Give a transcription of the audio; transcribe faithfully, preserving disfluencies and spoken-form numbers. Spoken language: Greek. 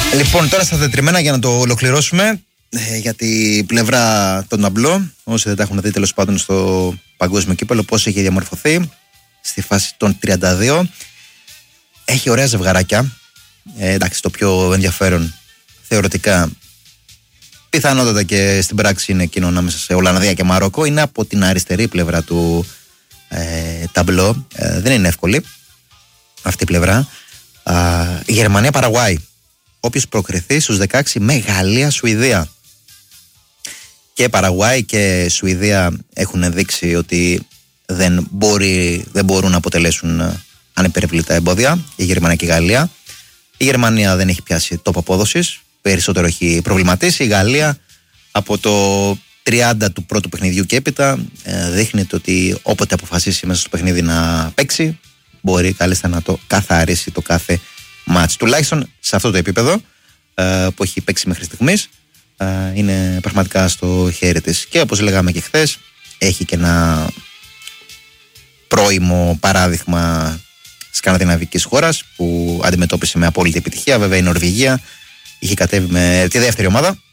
Λοιπόν, τώρα στα τετριμμένα για να το ολοκληρώσουμε, ε, για την πλευρά των ταμπλό, όσοι δεν τα έχουν δει τέλος πάντων στο παγκόσμιο κύπελλο, πώς έχει διαμορφωθεί στη φάση των τριάντα δύο. Έχει ωραία ζευγαράκια. Ε, εντάξει, το πιο ενδιαφέρον θεωρητικά, πιθανότατα και στην πράξη, είναι εκείνο ανάμεσα σε Ολλανδία και Μαρόκο. Είναι από την αριστερή πλευρά του ε, ταμπλό. Ε, δεν είναι εύκολη αυτή η πλευρά. Ε, η Γερμανία-Παραγουάη. Όποιος προκριθεί στους δεκαέξι με Γαλλία-Σουηδία. Και Παραγουάη και Σουηδία έχουν δείξει ότι δεν, μπορεί, δεν μπορούν να αποτελέσουν ανυπερβλητά εμπόδια. Η Γερμανία και η Γαλλία. Η Γερμανία δεν έχει πιάσει τόπο απόδοσης. Περισσότερο έχει προβληματίσει. Η Γαλλία από το τριάντα του πρώτου παιχνιδιού και έπειτα ε, δείχνει ότι όποτε αποφασίσει μέσα στο παιχνίδι να παίξει, μπορεί κάλλιστα να το καθαρίσει το κάθε μάτς. Τουλάχιστον σε αυτό το επίπεδο ε, που έχει παίξει μέχρι στιγμής, ε, είναι πραγματικά στο χέρι της. Και όπως λέγαμε και χθες, έχει και ένα πρώιμο παράδειγμα σκανδιναβικής χώρας που αντιμετώπισε με απόλυτη επιτυχία. Βέβαια η Νορβηγία είχε κατέβει με τη δεύτερη ομάδα